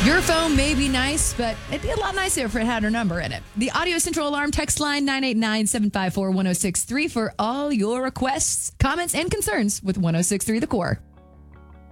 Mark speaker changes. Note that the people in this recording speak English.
Speaker 1: Your phone may be nice, but it'd be a lot nicer if it had her number in it. The Audio Central Alarm text line 989-754-1063 for all your requests, comments, and concerns with 1063 The Core.